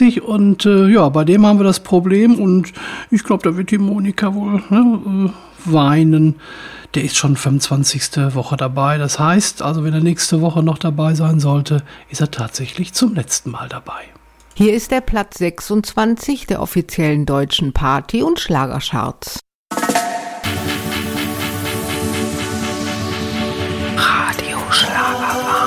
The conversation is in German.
lustig und bei dem haben wir das Problem und ich glaube, da wird die Monika wohl weinen. Der ist schon 25. Woche dabei. Das heißt, also wenn er nächste Woche noch dabei sein sollte, ist er tatsächlich zum letzten Mal dabei. Hier ist der Platz 26 der offiziellen deutschen Party- und Schlagercharts.